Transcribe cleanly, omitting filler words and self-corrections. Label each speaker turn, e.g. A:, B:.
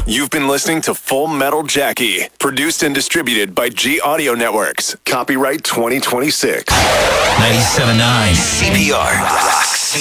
A: You've been listening to Full Metal Jackie, produced and distributed by G Audio Networks. Copyright 2026.
B: 97.9 CPR.